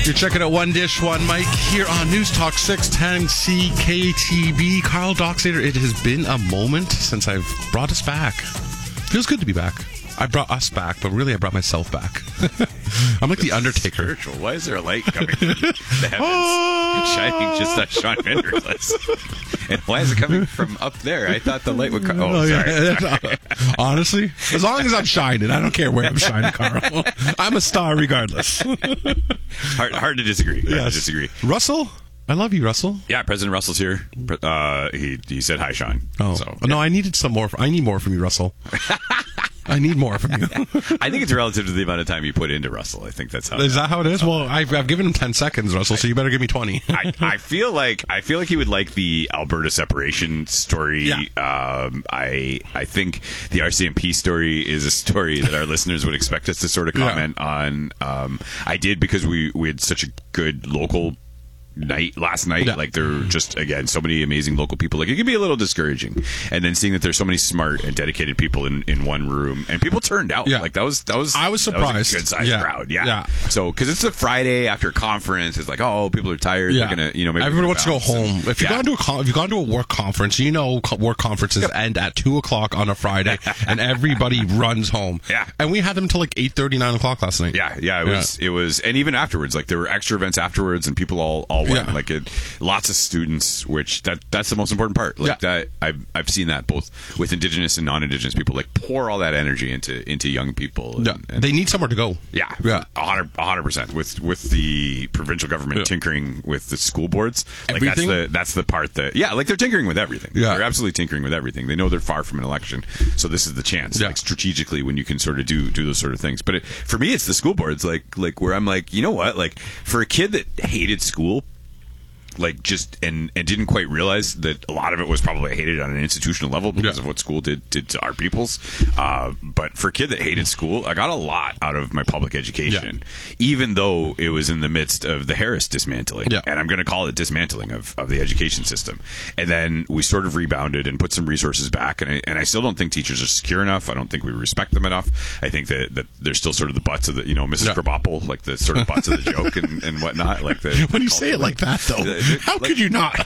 You're checking out One Dish, One Mic here on News Talk 610 CKTB. Carl Dockstader, it has been a moment since I've brought us back. Feels good to be back. I brought us back, but really I brought myself back. I'm like the Undertaker. Spiritual. Why is there a light coming from the heavens, shining just on Sean Vanderglas? And why is it coming from up there? I thought the light would come. Oh, sorry. Honestly, as long as I'm shining, I don't care where I'm shining, Carl. I'm a star regardless. Hard to disagree. Hard to disagree. Russell? I love you, Russell. Yeah, President Russell's here. He said hi, Sean. Oh, so, no, I needed some more. I need more from you, Russell. I need more from you. I think it's relative to the amount of time you put into Russell. I think that's how. Is that how it is? Well, I've given him 10 seconds, Russell, so you better give me 20. I feel like he would like the Alberta separation story. Yeah. I think the RCMP story is a story that our listeners would expect us to sort of comment on. I did because we had such a good local night last night. Yeah. Like, there are just, again, so many amazing local people. Like, it can be a little discouraging, and then seeing that there's so many smart and dedicated people in one room, and people turned out. Yeah. Like, that was I was surprised. that was a good sized crowd. Yeah. So because it's a Friday after a conference, it's like, oh, people are tired. Yeah. They're gonna, maybe everyone wants to go home. If you've gone to a work conference, work conferences end at 2:00 on a Friday, and everybody runs home. Yeah. And we had them till like 8:30, 9 o'clock last night. Yeah. It was, and even afterwards, like, there were extra events afterwards, and people all went. Yeah. Like, lots of students, which that's the most important part. Like, that I've seen that both with Indigenous and non-Indigenous people, like, pour all that energy into young people. And they need somewhere to go. Yeah. 100%. With the provincial government tinkering with the school boards, like, everything? that's the part that like, they're tinkering with everything. Yeah. They're absolutely tinkering with everything. They know they're far from an election, so this is the chance, like, strategically, when you can sort of do those sort of things. But for me, it's the school boards, like where I'm like, you know what, like, for a kid that hated school, like, just and didn't quite realize that a lot of it was probably hated on an institutional level because of what school did to our peoples. But for a kid that hated school, I got a lot out of my public education, even though it was in the midst of the Harris dismantling. Yeah. And I'm going to call it dismantling of the education system. And then we sort of rebounded and put some resources back. And I still don't think teachers are secure enough. I don't think we respect them enough. I think that they're still sort of the butts of the, Mrs. Krabappel, like, the sort of butts of the joke and whatnot. Like, when you say it like that, though. How could you not?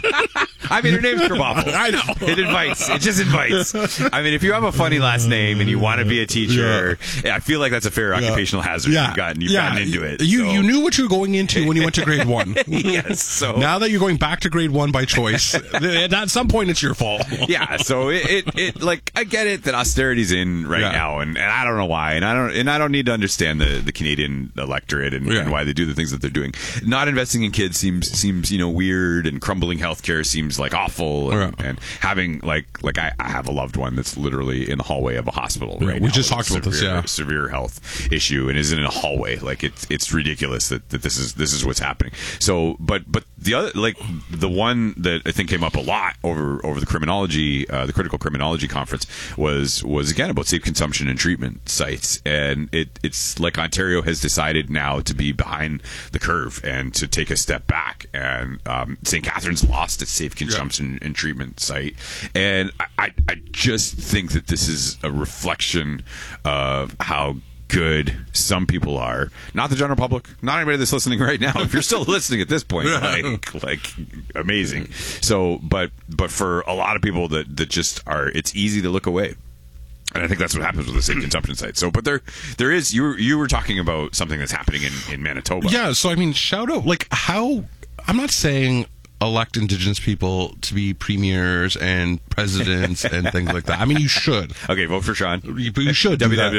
I mean, her name's Krabappel. I know. It just invites. I mean, if you have a funny last name and you want to be a teacher, I feel like that's a fair occupational hazard. You've gotten into it. You knew what you were going into when you went to grade 1. Yes. So now that you're going back to grade 1 by choice, at some point it's your fault. Yeah. So it like, I get it that austerity's in right now, and I don't know why, and I don't need to understand the Canadian electorate and why they do the things that they're doing. Not investing in kids seems weird, and crumbling healthcare seems like awful, and having like I have a loved one that's literally in the hallway of a hospital right now. We just talked about this, severe health issue, and is in a hallway. Like, it's ridiculous that this is what's happening. So, but the other, like, the one that I think came up a lot over the criminology, the critical criminology conference was again about safe consumption and treatment sites, and it's like Ontario has decided now to be behind the curve and to take a step back, and St. Catharines lost its safe consumption and treatment site, and I just think that this is a reflection of how good some people are. Not the general public, not anybody that's listening right now. If you're still listening at this point, like amazing. So, but for a lot of people that just are, it's easy to look away. And I think that's what happens with the safe consumption site. So, but there is, you were talking about something that's happening in Manitoba. Yeah. So, I mean, shout out, like, how, I'm not saying elect Indigenous people to be premiers and presidents and things like that. I mean, you should. Okay, vote for Sean. You should.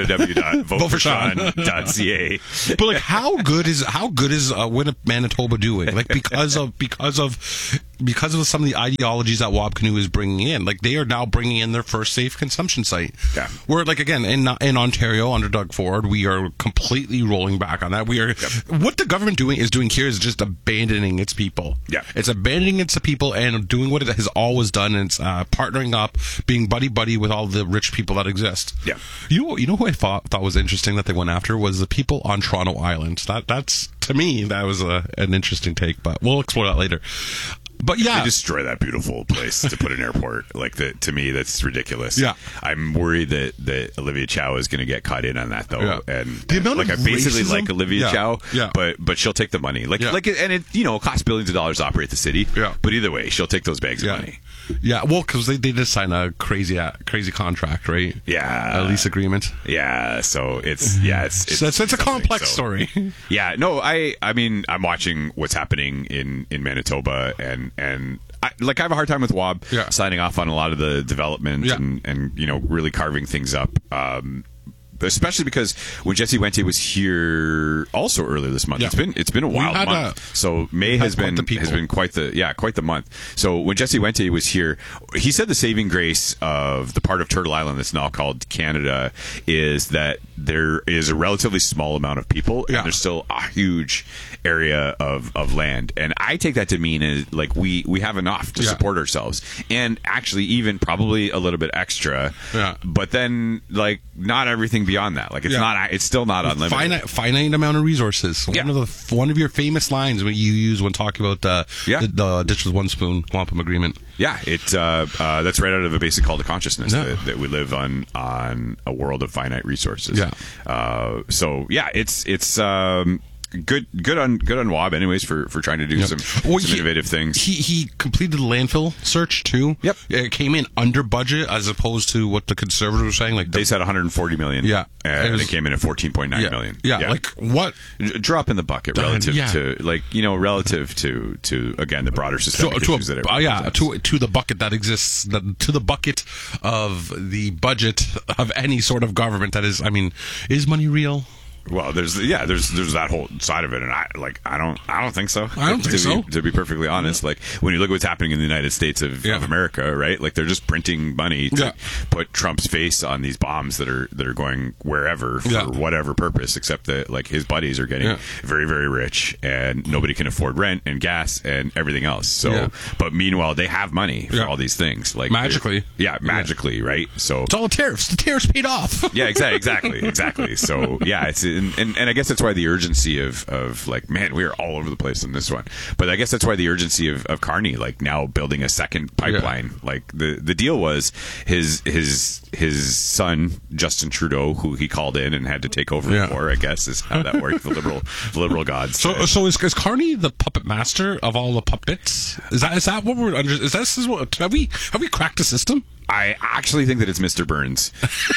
www.voteforsean.ca. But, like, how good is Manitoba doing? Like, because of some of the ideologies that WABCanoe is bringing in. Like, they are now bringing in their first safe consumption site. Yeah. Where, like, again, in Ontario under Doug Ford, we are completely rolling back on that. We are what the government is doing here is just abandoning its people. Yeah. It's abandoning its people and doing what it has always done. And it's partnering up, being buddy with all the rich people that exist. Yeah. You know who I thought was interesting that they went after was the people on Toronto Island. That's to me that was an interesting take, but we'll explore that later. But yeah, they destroy that beautiful place to put an airport. Like that, to me, that's ridiculous. Yeah, I'm worried that Olivia Chow is going to get caught in on that though. Yeah. And the amount like of I basically racism? like Olivia Chow, but she'll take the money. And it costs billions of dollars to operate the city. Yeah. But either way, she'll take those bags of money. Yeah, well, because they did sign a crazy contract, right? Yeah, a lease agreement. Yeah, so it's a complex story. Yeah, no, I mean, I'm watching what's happening in Manitoba, and I have a hard time with Wob signing off on a lot of the development and really carving things up. Especially because when Jesse Wente was here also earlier this month, it's been a wild month. So May has been quite the month. So when Jesse Wente was here, he said the saving grace of the part of Turtle Island that's now called Canada is that there is a relatively small amount of people and there's still a huge area of land. And I take that to mean is like we have enough to support ourselves, and actually even probably a little bit extra. Yeah. But then like not everything beyond that. Like it's still not unlimited. Finite amount of resources. One of your famous lines when you use when talking about the Ditch with One Spoon Wampum Agreement. Yeah, it's that's right out of a basic call to consciousness that we live on a world of finite resources. Yeah. So yeah, it's good on Wob anyways for trying to do some innovative things. He completed the landfill search too. Yep. It came in under budget as opposed to what the conservatives were saying. Like they said 140 million. Yeah. And it came in at 14.9 million. Yeah. Like what? Drop in the bucket relative to again the broader systemic issues that to the bucket that exists, to the bucket of the budget of any sort of government that is. I mean, is money real? Well, there's that whole side of it, and I don't think so. I don't think so. To be perfectly honest, like when you look at what's happening in the United States of America, right? Like they're just printing money to put Trump's face on these bombs that are going wherever for whatever purpose, except that like his buddies are getting very, very rich, and nobody can afford rent and gas and everything else. So, but meanwhile, they have money for all these things, like magically, right? So it's all the tariffs. The tariffs paid off. Yeah, exactly. So it's. And I guess that's why the urgency of like, man, we are all over the place on this one. But I guess that's why the urgency of Carney, like now building a second pipeline. Like the deal was his son, Justin Trudeau, who he called in and had to take over for, I guess is how that worked, the liberal gods. So is Carney the puppet master of all the puppets? Is that what we're under? Have we cracked the system? I actually think that it's Mr. Burns.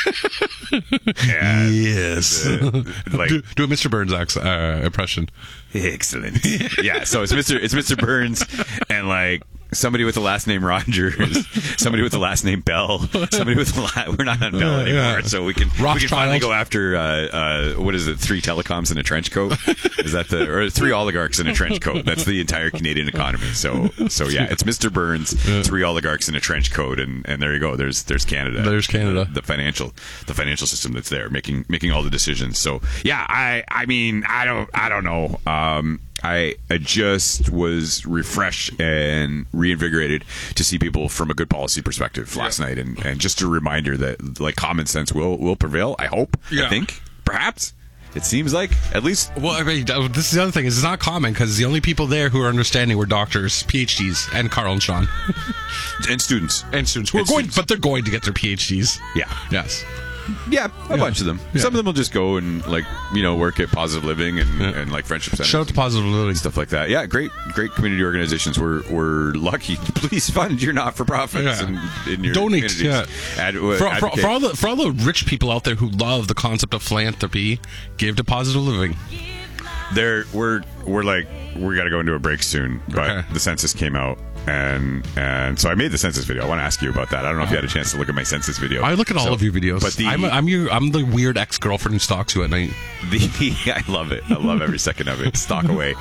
Yes. Do a Mr. Burns impression. Excellent. Yeah, so it's Mr. Burns and like somebody with the last name Rogers, somebody with the last name Bell, somebody with we're not on Bell anymore, so we can finally go after what is it? 3 telecoms in a trench coat? Is that or 3 oligarchs in a trench coat? That's the entire Canadian economy. So yeah, it's Mr. Burns, 3 oligarchs in a trench coat, and there you go. There's Canada. There's Canada. The financial system that's there making all the decisions. So yeah, I mean I don't know. I just was refreshed and reinvigorated to see people from a good policy perspective last night, and just a reminder that like common sense will prevail. I hope. I think perhaps. It seems like, at least. Well, I mean, this is the other thing. It's not common because the only people there who are understanding were doctors, PhDs, and Carl and Sean, and students, but they're going to get their PhDs. Yeah. Yes. Yeah, a bunch of them. Yeah. Some of them will just go and work at Positive Living and like Friendship Centers. Shout out to Positive Living, stuff like that. Yeah, great community organizations. We're lucky. Please fund your not-for-profits in your donate. Communities. For all the rich people out there who love the concept of philanthropy, give to Positive Living. We're got to go into a break soon, but the census came out. And so I made the census video. I want to ask you about that. I don't know if you had a chance to look at my census video. I look at all of your videos. But I'm the weird ex-girlfriend who stalks you at night. I love it. I love every second of it. Stalk away.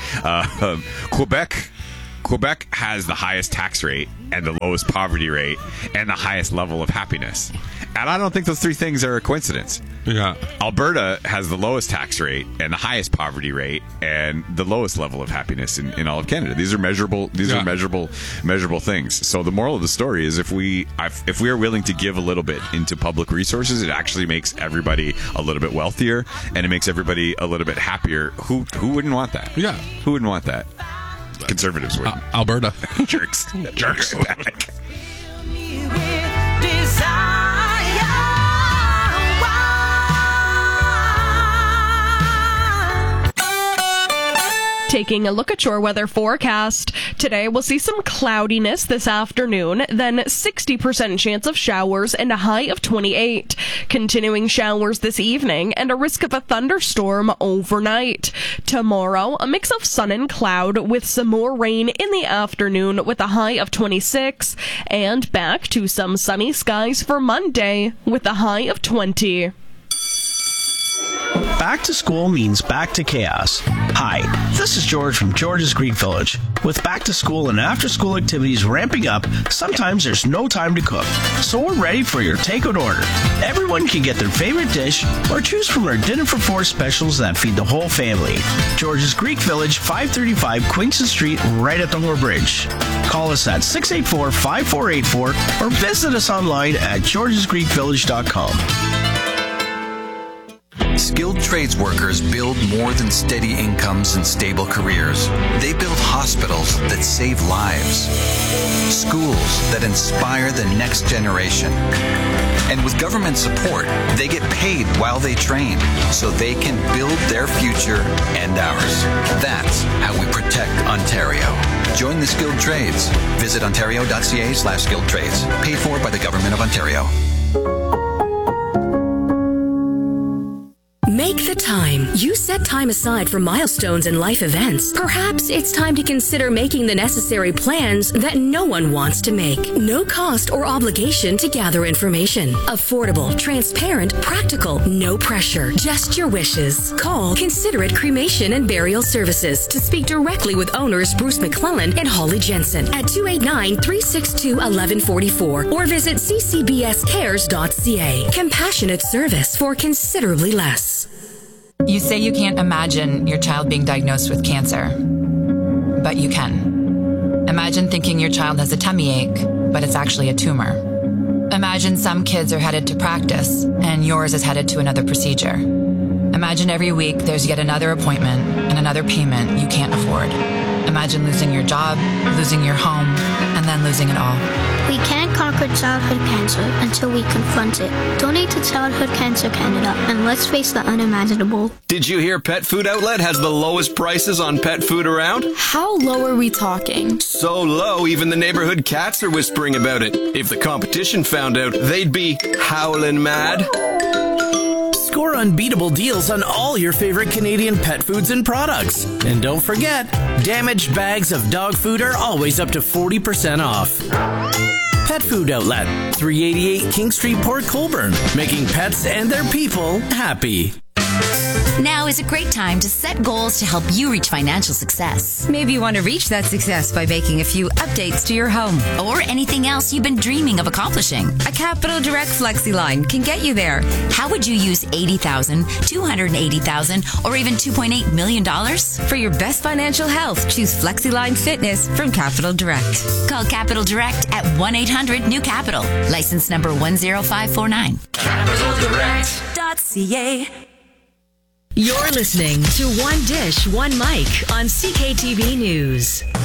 Quebec has the highest tax rate and the lowest poverty rate and the highest level of happiness. And I don't think those 3 things are a coincidence. Yeah. Alberta has the lowest tax rate and the highest poverty rate and the lowest level of happiness in all of Canada. These are measurable. Are measurable things. So the moral of the story is if we are willing to give a little bit into public resources, it actually makes everybody a little bit wealthier and it makes everybody a little bit happier. Who wouldn't want that? Yeah. Who wouldn't want that? Conservatives would. Alberta. Jerks. Jerks. Back. Taking a look at your weather forecast. Today we'll see some cloudiness this afternoon, then 60% chance of showers and a high of 28. Continuing showers this evening and a risk of a thunderstorm overnight. Tomorrow, a mix of sun and cloud with some more rain in the afternoon with a high of 26. And back to some sunny skies for Monday with a high of 20. Back to school means back to chaos. Hi, this is George from George's Greek Village. With back to school and after school activities ramping up, sometimes there's no time to cook. So we're ready for your takeout order. Everyone can get their favorite dish or choose from our Dinner for Four specials that feed the whole family. George's Greek Village, 535 Queenston Street, right at the Moore Bridge. Call us at 684-5484 or visit us online at georgesgreekvillage.com. Skilled trades workers build more than steady incomes and stable careers. They build hospitals that save lives, schools that inspire the next generation. And with government support, they get paid while they train so they can build their future and ours. That's how we protect Ontario. Join the skilled trades. Visit ontario.ca/skilled trades. Paid for by the Government of Ontario. Make the time. You set time aside for milestones and life events. Perhaps it's time to consider making the necessary plans that no one wants to make. No cost or obligation to gather information. Affordable, transparent, practical, no pressure. Just your wishes. Call Considerate Cremation and Burial Services to speak directly with owners Bruce McClellan and Holly Jensen at 289-362-1144 or visit ccbscares.ca. Compassionate service for considerably less. You say you can't imagine your child being diagnosed with cancer, but you can. Imagine thinking your child has a tummy ache, but it's actually a tumor. Imagine some kids are headed to practice, and yours is headed to another procedure. Imagine every week there's yet another appointment and another payment you can't afford. Imagine losing your job, losing your home, and then losing it all. We can't conquer childhood cancer until we confront it. Donate to Childhood Cancer Canada and let's face the unimaginable. Did you hear Pet Food Outlet has the lowest prices on pet food around? How low are we talking? So low, even the neighborhood cats are whispering about it. If the competition found out, they'd be howling mad. Score unbeatable deals on all your favorite Canadian pet foods and products. And don't forget, damaged bags of dog food are always up to 40% off. Pet Food Outlet, 388 King Street, Port Colborne, making pets and their people happy. Now is a great time to set goals to help you reach financial success. Maybe you want to reach that success by making a few updates to your home. Or anything else you've been dreaming of accomplishing. A Capital Direct FlexiLine can get you there. How would you use $80,000, $280,000, or even $2.8 million? For your best financial health, choose FlexiLine Fitness from Capital Direct. Call Capital Direct at 1-800-NEW-CAPITAL. License number 10549. CapitalDirect.ca. You're listening to One Dish, One Mic on CKTV News.